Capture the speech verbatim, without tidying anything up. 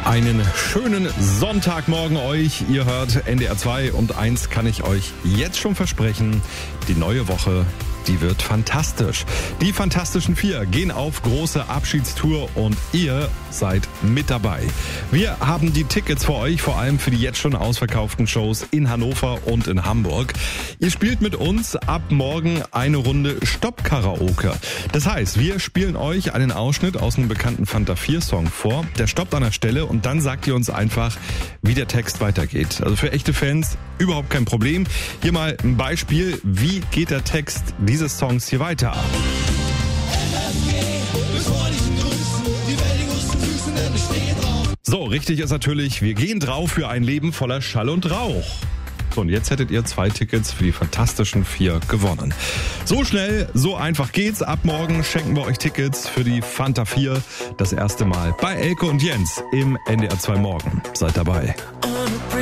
Einen schönen Sonntagmorgen euch. Ihr hört N D R zwei und eins kann ich euch jetzt schon versprechen. Die neue Woche, die wird fantastisch. Die Fantastischen Vier gehen auf große Abschiedstour und ihr seid mit dabei. Wir haben die Tickets für euch, vor allem für die jetzt schon ausverkauften Shows in Hannover und in Hamburg. Ihr spielt mit uns ab morgen eine Runde Stopp-Karaoke. Das heißt, wir spielen euch einen Ausschnitt aus einem bekannten Fanta vier Song vor. Der stoppt an der Stelle und dann sagt ihr uns einfach, wie der Text weitergeht. Also für echte Fans überhaupt kein Problem. Hier mal ein Beispiel, wie geht der Text dieses Songs hier weiter? So, richtig ist natürlich, wir gehen drauf für ein Leben voller Schall und Rauch. So, und jetzt hättet ihr zwei Tickets für die Fantastischen Vier gewonnen. So schnell, so einfach geht's. Ab morgen schenken wir euch Tickets für die Fanta vier. Das erste Mal bei Elke und Jens im N D R zwei Morgen. Seid dabei.